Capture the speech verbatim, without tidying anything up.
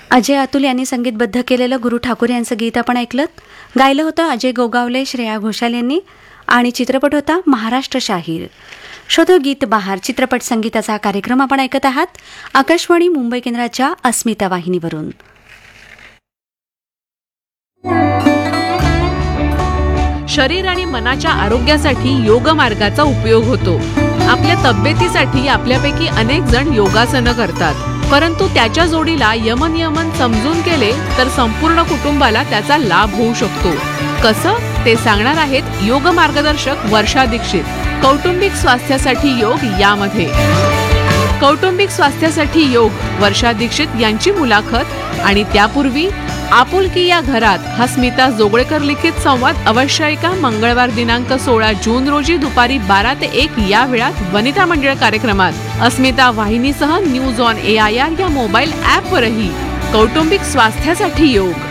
अजय अतुल यांनी संगीतबद्ध केलेलं गुरु ठाकूर यांचं गीत आपण ऐकलं. गायलं होतं अजय गोगावले, श्रेया घोषाल यांनी आणि चित्रपट होता महाराष्ट्र शाहीर. शोधो गीत बहार चित्रपट संगीताचा कार्यक्रम आपण ऐकत आहात आकाशवाणी मुंबई केंद्राच्या अस्मिता वाहिनीवरून. शरीर आणि मनाच्या आरोग्यासाठी योग मार्गाचा उपयोग होतो. आपल्या तब्येतीसाठी आपल्यापैकी अनेक जण योगासनं करतात, परंतु त्याच्या जोडीला यमनियमन समजून केले तर संपूर्ण कुटुंबाला त्याचा लाभ होऊ शकतो. कसं ते सांगणार आहेत योग मार्गदर्शक वर्षा दीक्षित. कौटुंबिक स्वास्थ्यासाठी योग यामध्ये कौटुंबिक स्वास्थ्यासाठी योग वर्षा दीक्षित यांची मुलाखत. आणि त्यापूर्वी आपुलकी या घरात हा स्मिता जोगळेकर लिखित संवाद अवश्य ऐका. मंगळवार दिनांक सोळा जून रोजी दुपारी बारा ते एक या वेळात वनिता मंडळ कार्यक्रमात अस्मिता वाहिनीसह news on A I R या मोबाईल ॲपवरही कौटुंबिक स्वास्थ्यासाठी योग.